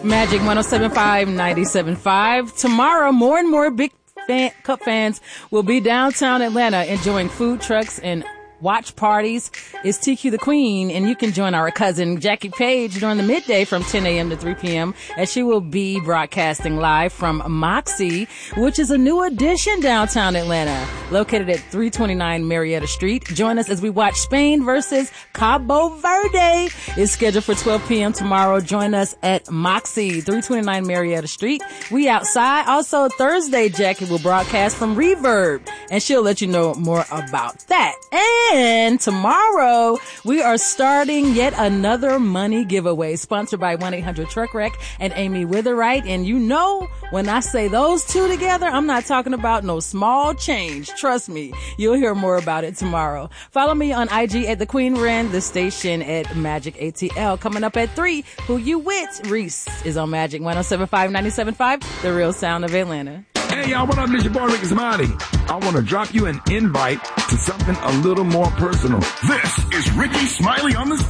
Magic 107.5, 97.5. Tomorrow, more and more Big Cup fans will be downtown Atlanta enjoying food trucks and watch parties. It's TQ the Queen, and you can join our cousin Jackie Page during the midday from 10 a.m. to 3 p.m. as she will be broadcasting live from Moxie, which is a new addition downtown Atlanta, located at 329 Marietta Street. Join us as we watch Spain versus Cabo Verde. It's scheduled for 12 p.m. tomorrow. Join us at Moxie, 329 Marietta Street. We outside. Also, Thursday, Jackie will broadcast from Reverb, and she'll let you know more about that. And tomorrow, we are starting yet another money giveaway sponsored by 1-800-TRUCK-WRECK and Amy Witherite. And you know, when I say those two together, I'm not talking about no small change. Trust me, you'll hear more about it tomorrow. Follow me on IG at The Queen Ren, the station at Magic ATL. Coming up at 3, Who You With? Reese is on Magic 107.5, 97.5, the real sound of Atlanta. Hey, y'all, what up? This your boy, Ricky Smiley. I want to drop you an invite to something a little more personal. This is Ricky Smiley on the